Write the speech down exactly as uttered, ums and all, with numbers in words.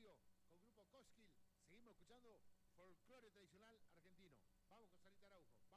trío con Grupo Koskil. Seguimos escuchando folclore tradicional argentino. Vamos con Sarita Araujo.